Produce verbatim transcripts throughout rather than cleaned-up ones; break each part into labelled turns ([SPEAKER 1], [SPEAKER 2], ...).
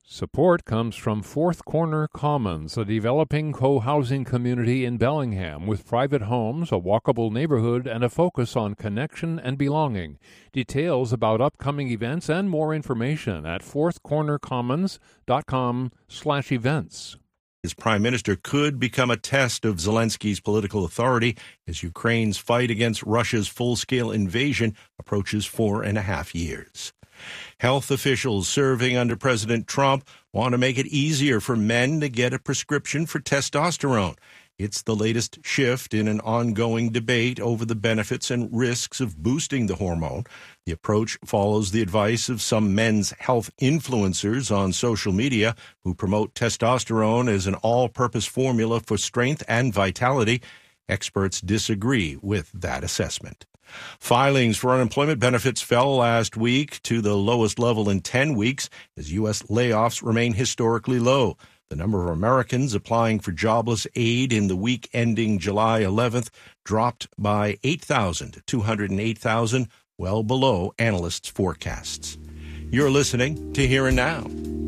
[SPEAKER 1] Support comes from Fourth Corner Commons, a developing co-housing community in Bellingham with private homes, a walkable neighborhood, and a focus on connection and belonging. Details about upcoming events and more information at fourthcornercommons.com slash events.
[SPEAKER 2] His prime minister could become a test of Zelensky's political authority as Ukraine's fight against Russia's full-scale invasion approaches four and a half years. Health officials serving under President Trump want to make it easier for men to get a prescription for testosterone. It's the latest shift in an ongoing debate over the benefits and risks of boosting the hormone. The approach follows the advice of some men's health influencers on social media who promote testosterone as an all-purpose formula for strength and vitality. Experts disagree with that assessment. Filings for unemployment benefits fell last week to the lowest level in ten weeks as U S layoffs remain historically low. The number of Americans applying for jobless aid in the week ending July eleventh dropped by eight thousand to two hundred eight thousand, well below analysts' forecasts. You're listening to Here and Now.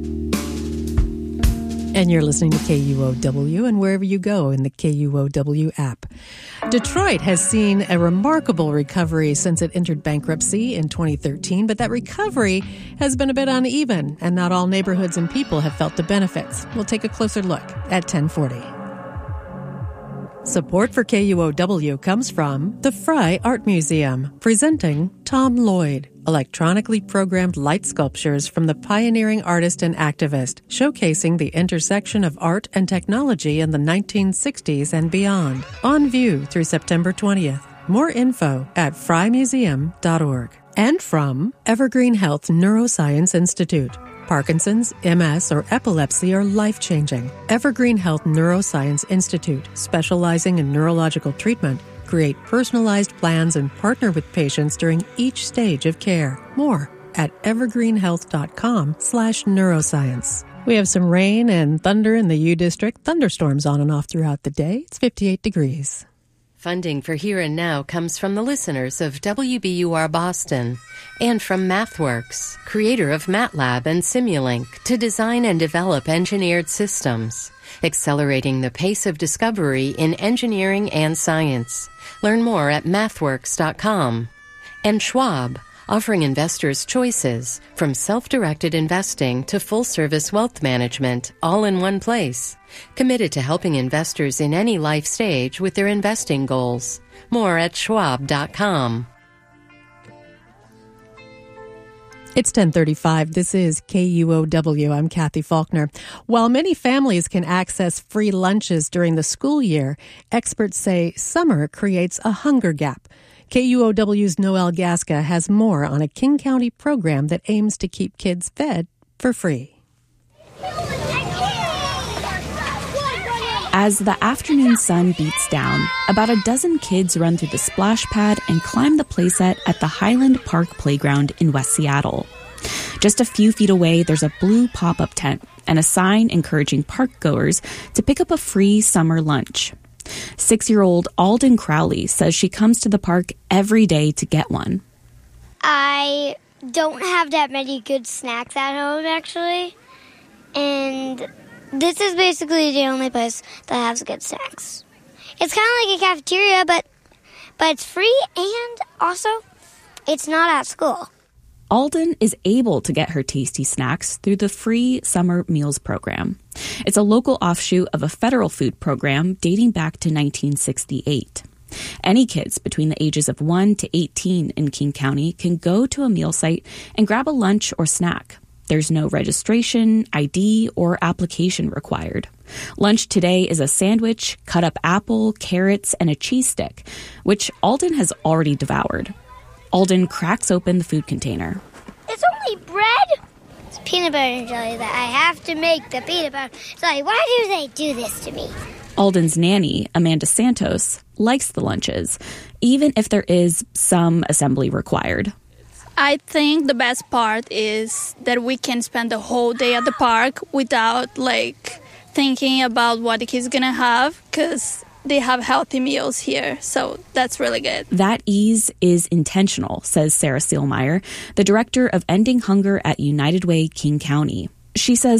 [SPEAKER 3] And you're listening to K U O W and wherever you go in the K U O W app. Detroit has seen a remarkable recovery since it entered bankruptcy in twenty thirteen, but that recovery has been a bit uneven, and not all neighborhoods and people have felt the benefits. We'll take a closer look at ten forty. Support for K U O W comes from the Frye Art Museum, presenting Tom Lloyd, electronically programmed light sculptures from the pioneering artist and activist, showcasing the intersection of art and technology in the nineteen sixties and beyond. On view through September twentieth. More info at frye museum dot org. And from Evergreen Health Neuroscience Institute. Parkinson's, M S, or epilepsy are life-changing. Evergreen Health Neuroscience Institute, specializing in neurological treatment, create personalized plans and partner with patients during each stage of care. More at evergreenhealth.com slash neuroscience. We have some rain and thunder in the U District. Thunderstorms on and off throughout the day. It's fifty-eight degrees.
[SPEAKER 4] Funding for Here and Now comes from the listeners of W B U R Boston and from MathWorks, creator of MATLAB and Simulink, to design and develop engineered systems, accelerating the pace of discovery in engineering and science. Learn more at mathworks dot com. And Schwab, offering investors choices from self-directed investing to full-service wealth management, all in one place. Committed to helping investors in any life stage with their investing goals. More at schwab dot com.
[SPEAKER 3] It's ten thirty-five. This is K U O W. I'm Kathy Faulkner. While many families can access free lunches during the school year, experts say summer creates a hunger gap. K U O W's Noelle Gasca has more on a King County program that aims to keep kids fed for free.
[SPEAKER 5] As the afternoon sun beats down, about a dozen kids run through the splash pad and climb the playset at the Highland Park Playground in West Seattle. Just a few feet away, there's a blue pop-up tent and a sign encouraging park-goers to pick up a free summer lunch. Six-year-old Alden Crowley says she comes to the park every day to get one.
[SPEAKER 6] I don't have that many good snacks at home, actually, and this is basically the only place that has good snacks. It's kind of like a cafeteria, but but it's free, and also it's not at school.
[SPEAKER 5] Alden is able to get her tasty snacks through the free summer meals program. It's a local offshoot of a federal food program dating back to nineteen sixty-eight. Any kids between the ages of one to eighteen in King County can go to a meal site and grab a lunch or snack. There's no registration, I D, or application required. Lunch today is a sandwich, cut-up apple, carrots, and a cheese stick, which Alden has already devoured. Alden cracks open the food container.
[SPEAKER 6] It's only bread? It's peanut butter and jelly that I have to make the peanut butter. Sorry, why do they do this to me?
[SPEAKER 5] Alden's nanny, Amanda Santos, likes the lunches, even if there is some assembly required.
[SPEAKER 7] I think the best part is that we can spend the whole day at the park without, like, thinking about what the kids are going to have, because they have healthy meals here, so that's really good.
[SPEAKER 5] That ease is intentional, says Sarah Seelmeyer, the director of Ending Hunger at United Way King County. She says